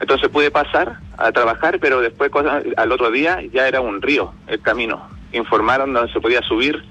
Entonces pude pasar a trabajar, pero después al otro día ya era un río el camino. Informaron dónde se podía subir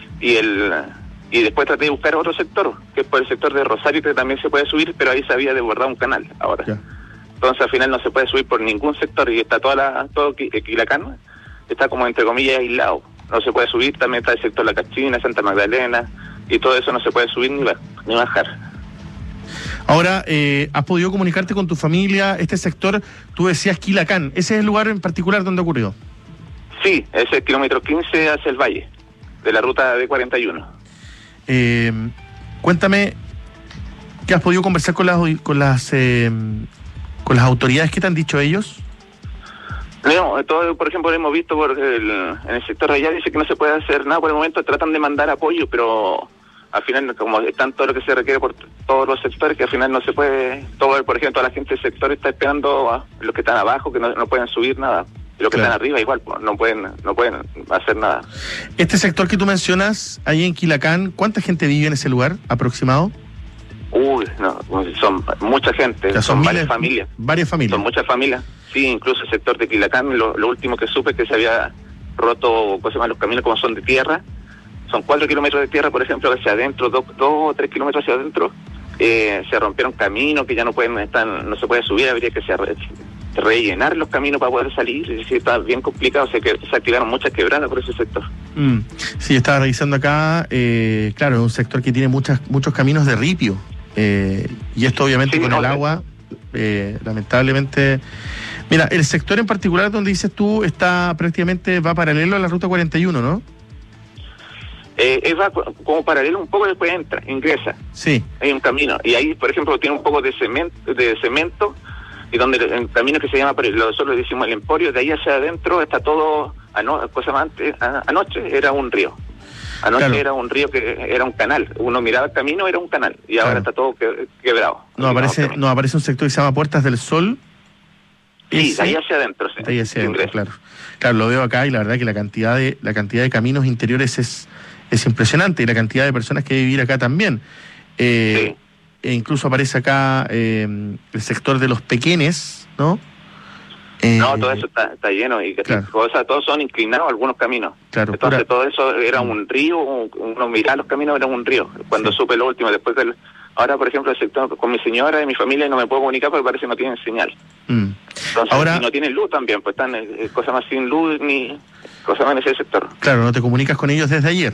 y después traté de buscar otro sector, que es por el sector de Rosario, que también se puede subir, pero ahí se había desbordado un canal ahora. Ya. Entonces al final no se puede subir por ningún sector y está todo Quilacán, está como entre comillas aislado. No se puede subir, también está el sector La Cachina, Santa Magdalena, y todo eso no se puede subir ni bajar. Ahora, ¿has podido comunicarte con tu familia? Este sector, tú decías Quilacán, ¿ese es el lugar en particular donde ocurrió? Sí, es el kilómetro 15 hacia el valle, de la ruta D41. Cuéntame, ¿qué has podido conversar con las autoridades? ¿Qué te han dicho ellos? No, todo, por ejemplo, hemos visto en el sector de allá, dice que no se puede hacer nada por el momento, tratan de mandar apoyo, pero al final, como están todo lo que se requiere por todos los sectores, que al final no se puede, todo, por ejemplo, la gente del sector está esperando a los que están abajo, que no pueden subir nada, y los que están arriba igual, pues, no pueden hacer nada. Este sector que tú mencionas, ahí en Quilacán, ¿cuánta gente vive en ese lugar, aproximado? No, son mucha gente, ya son varias familias. Varias familias. Son muchas familias, sí, incluso el sector de Quilacán, lo último que supe es que se había roto, los caminos como son de tierra, son 4 kilómetros de tierra, por ejemplo, hacia adentro, 2 o 3 kilómetros hacia adentro, se rompieron caminos que ya no se puede subir, habría que rellenar los caminos para poder salir, sí, está bien complicado, se activaron muchas quebradas por ese sector. Sí, estaba revisando acá, claro, es un sector que tiene muchos caminos de ripio, y esto obviamente sí, con el agua, lamentablemente. Mira, el sector en particular donde dices tú va paralelo a la ruta 41, ¿no? Va como paralelo un poco, después ingresa. Sí. Hay un camino, y ahí, por ejemplo, tiene un poco de cemento, y donde el camino que se llama, nosotros le decimos el Emporio, de ahí hacia adentro está todo, anoche era un río. Anoche claro. Era un río que era un canal. Uno miraba el camino, era un canal, y ahora está todo quebrado. No aparece un sector que se llama Puertas del Sol. Sí, de ahí hacia adentro, sí. De ahí hacia adentro, claro. Claro, lo veo acá y la verdad que la cantidad de caminos interiores es impresionante, y la cantidad de personas que hay que vivir acá también. Sí. E incluso aparece acá el sector de los Pequenes, ¿no? No, todo eso está lleno, y claro. Todos son inclinados algunos caminos. Claro, entonces todo eso era un río, uno miraba los caminos, era un río. Cuando supe lo último, después ahora, por ejemplo, el sector con mi señora y mi familia no me puedo comunicar porque parece que no tienen señal. Entonces, ahora, y no tienen luz también, pues están cosas más sin luz ni cosas más en ese sector. Claro, ¿no te comunicas con ellos desde ayer?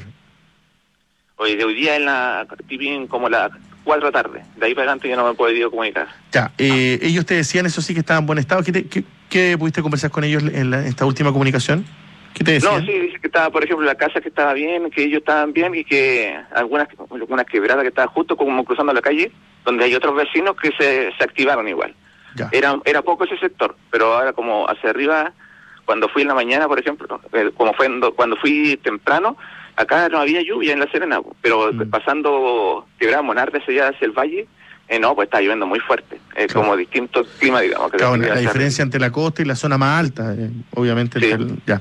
Hoy día como las 4 de la tarde, de ahí para adelante ya no me he podido comunicar. Ya, ellos te decían, eso sí, que estaban en buen estado. ¿Qué pudiste conversar con ellos en esta última comunicación? ¿Qué te decían? No, sí, dice que estaba, por ejemplo, la casa que estaba bien, que ellos estaban bien, y que algunas quebradas que estaban justo como cruzando la calle, donde hay otros vecinos que se activaron igual. Ya. Era poco ese sector, pero ahora como hacia arriba, cuando fui en la mañana, por ejemplo, cuando fui temprano, acá no había lluvia en La Serena, pero pasando quebrada Monardes allá hacia el valle, pues está lloviendo muy fuerte. Es claro. Como distinto clima, digamos. Que claro, la diferencia entre la costa y la zona más alta, obviamente. Sí. Ya.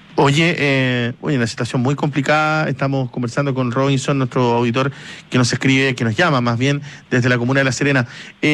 Oye, una situación muy complicada. Estamos conversando con Robinson, nuestro auditor, que nos escribe, que nos llama más bien desde la comuna de La Serena.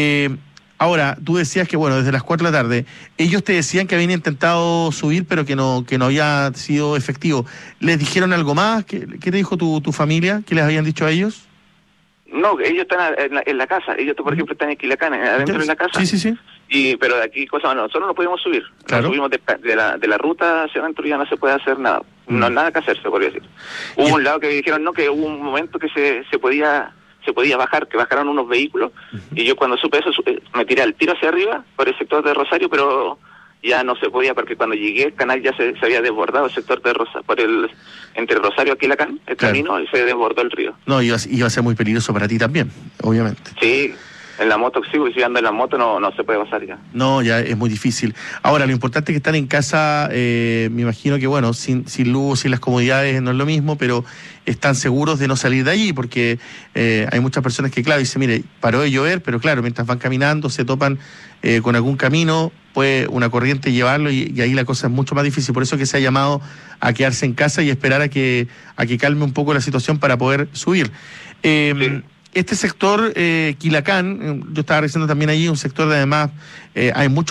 Ahora, tú decías que, desde las 4 de la tarde, ellos te decían que habían intentado subir, pero que no había sido efectivo. ¿Les dijeron algo más? ¿Qué te dijo tu familia? ¿Qué les habían dicho a ellos? No, ellos están en la casa. Ellos, por ejemplo, están en Quilacán, adentro de la casa. Sí. Pero de aquí, nosotros no podemos subir. Claro. Nos subimos de la ruta hacia adentro, ya no se puede hacer nada. No hay nada que hacer, se podría decir. Hubo un lado que dijeron, que hubo un momento que se podía bajar, que bajaron unos vehículos, y yo cuando supe eso me tiré al tiro hacia arriba por el sector de Rosario, pero ya no se podía, porque cuando llegué el canal ya se había desbordado el sector de Rosario, entre Rosario y Quilacán, el camino, y se desbordó el río. No, iba a ser muy peligroso para ti también, obviamente. Sí, en la moto, sí, si ando en la moto no se puede pasar ya. No, ya es muy difícil. Ahora, lo importante es que están en casa, me imagino que, sin luz, sin las comodidades, no es lo mismo, pero están seguros de no salir de allí, porque hay muchas personas que, claro, dicen, mire, paró de llover, pero claro, mientras van caminando, se topan con algún camino, puede una corriente llevarlo, y ahí la cosa es mucho más difícil. Por eso que se ha llamado a quedarse en casa y esperar a que calme un poco la situación para poder subir. Sí. Este sector, Quilacán, yo estaba revisando también allí, un sector de además, hay muchos